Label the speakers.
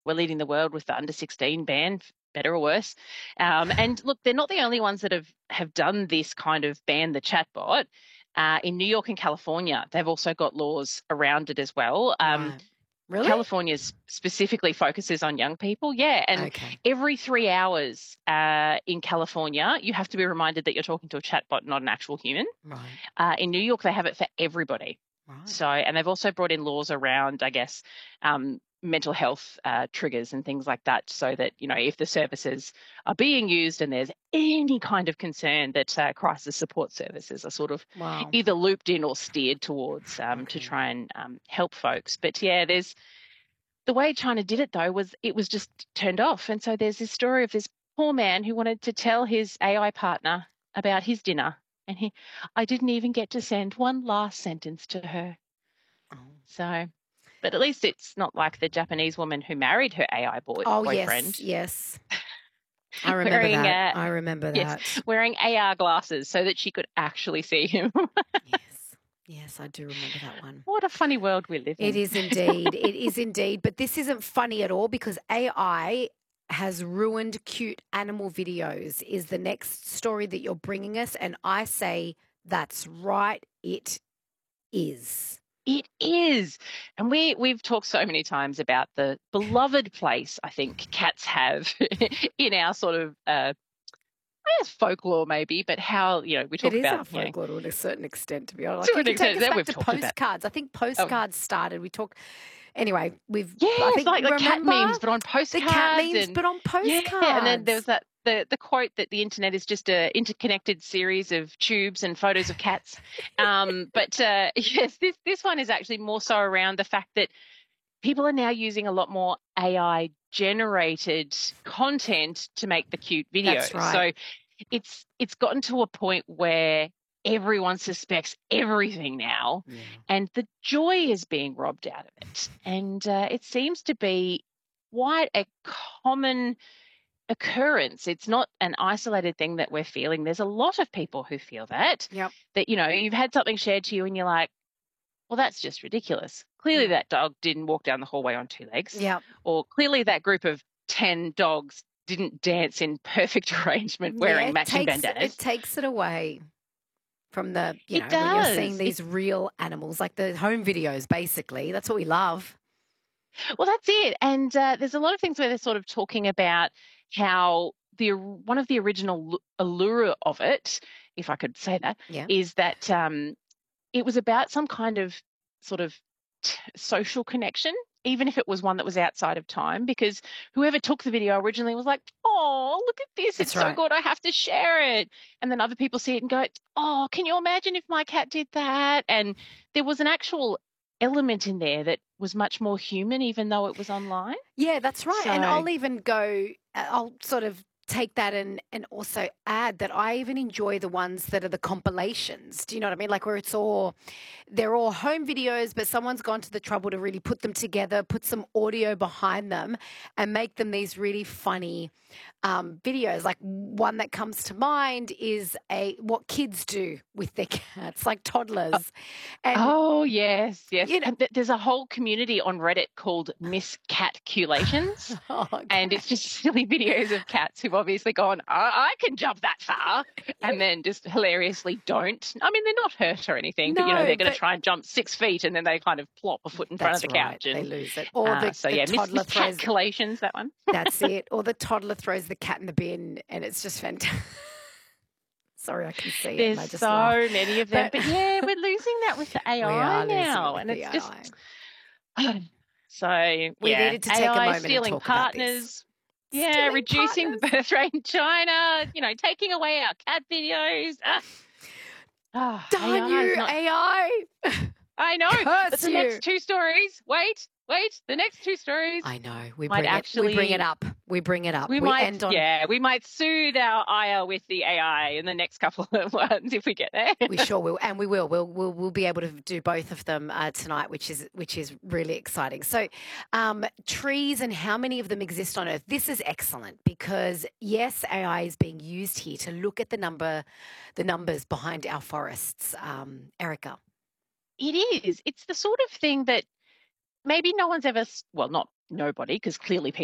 Speaker 1: we're leading the world with the under 16 ban, better or worse. And look, they're not the only ones that have done this kind of ban the chatbot. In New York and California, they've also got laws around it as well.
Speaker 2: Right. Really?
Speaker 1: California specifically focuses on young people. Yeah. And
Speaker 2: Okay.
Speaker 1: every 3 hours in California, you have to be reminded that you're talking to a chatbot, not an actual human.
Speaker 2: Right.
Speaker 1: In New York, they have it for everybody.
Speaker 2: Right.
Speaker 1: So, and they've also brought in laws around, I guess, mental health triggers and things like that, so that, if the services are being used and there's any kind of concern, that crisis support services are sort of
Speaker 2: Wow.
Speaker 1: either looped in or steered towards to
Speaker 2: Okay.
Speaker 1: try and help folks. But yeah, the way China did it though was it was just turned off. And so there's this story of this poor man who wanted to tell his AI partner about his dinner. And I didn't even get to send one last sentence to her.
Speaker 2: Oh.
Speaker 1: So, but at least it's not like the Japanese woman who married her AI boyfriend.
Speaker 2: Yes. I remember
Speaker 1: wearing,
Speaker 2: that. I remember
Speaker 1: yes,
Speaker 2: that.
Speaker 1: wearing AR glasses so that she could actually see him.
Speaker 2: Yes, I do remember that one.
Speaker 1: What a funny world we live in.
Speaker 2: It is indeed. It is indeed. But this isn't funny at all because AI has ruined cute animal videos is the next story that you're bringing us. And I say that's right. It is.
Speaker 1: It is. And we've talked so many times about the beloved place I think cats have in our sort of I guess folklore maybe, but how, we talk
Speaker 2: It is
Speaker 1: about
Speaker 2: our folklore to a certain extent, to be honest.
Speaker 1: to
Speaker 2: Like,
Speaker 1: an
Speaker 2: you can
Speaker 1: extent
Speaker 2: take us
Speaker 1: that
Speaker 2: back
Speaker 1: we've
Speaker 2: to
Speaker 1: talked about.
Speaker 2: postcards. I think postcards started. We talk. Anyway,
Speaker 1: Yeah,
Speaker 2: I
Speaker 1: it's
Speaker 2: think
Speaker 1: like the cat
Speaker 2: remember
Speaker 1: memes, but on postcards.
Speaker 2: the cat memes,
Speaker 1: and
Speaker 2: but on
Speaker 1: Yeah, and then there was
Speaker 2: postcards.
Speaker 1: the quote that the internet is just a interconnected series of tubes and photos of cats. But yes, this one is actually more so around the fact that people are now using a lot more AI generated content to make the cute videos.
Speaker 2: That's right.
Speaker 1: So it's gotten to a point where everyone suspects everything now, and the joy is being robbed out of it. And it seems to be quite a common occurrence. It's not an isolated thing that we're feeling. There's a lot of people who feel that.
Speaker 2: Yep.
Speaker 1: That, you've had something shared to you and you're like, well, that's just ridiculous. Clearly that dog didn't walk down the hallway on two legs.
Speaker 2: Yep.
Speaker 1: Or clearly that group of 10 dogs didn't dance in perfect arrangement wearing matching bandanas.
Speaker 2: It takes it away from the,
Speaker 1: It
Speaker 2: when you're seeing
Speaker 1: does.
Speaker 2: these real animals, like the home videos, basically. That's what we love.
Speaker 1: Well, that's it. And there's a lot of things where they're sort of talking about how one of the original allure of it, if I could say that, is that it was about some kind of sort of social connection, even if it was one that was outside of time, because whoever took the video originally was like, oh, look at this. It's so good. I have to share it. And then other people see it and go, oh, can you imagine if my cat did that? And there was an actual element in there that was much more human, even though it was online.
Speaker 2: Yeah, that's right.
Speaker 1: So,
Speaker 2: and I'll even go, I'll sort of take that and also add that I even enjoy the ones that are the compilations. Do you know what I mean? Like where they're all home videos, but someone's gone to the trouble to really put them together, put some audio behind them and make them these really funny videos. Like one that comes to mind is what kids do with their cats, like toddlers.
Speaker 1: And, yes. And there's a whole community on Reddit called Miss Catculations. And it's just silly videos of cats who've obviously gone, I can jump that far, and then just hilariously don't. I mean, they're not hurt or anything, but they're going to try and jump 6 feet and then they kind of plop a foot in front of the couch. And
Speaker 2: they lose it. Or the toddler
Speaker 1: Miss Catculations, that one.
Speaker 2: That's it. Or the toddler throws the cat in the bin and it's just fantastic. Sorry, I can see
Speaker 1: it.
Speaker 2: There's
Speaker 1: so many of them. But yeah, we're losing that with the AI now. And it's just... So,
Speaker 2: we needed to take a moment
Speaker 1: stealing
Speaker 2: and talk
Speaker 1: partners. Stealing reducing the birth rate in China, taking away our cat videos.
Speaker 2: Darn you, AI.
Speaker 1: I know. But the next two stories, wait, the next two stories.
Speaker 2: I know. We bring it up.
Speaker 1: We might soothe our ire with the AI in the next couple of ones if we get there.
Speaker 2: We sure will, and we will. We'll be able to do both of them tonight, which is really exciting. So, trees and how many of them exist on Earth? This is excellent because yes, AI is being used here to look at the numbers behind our forests. Erica,
Speaker 1: it is. It's the sort of thing that maybe no one's ever, well, not nobody, because clearly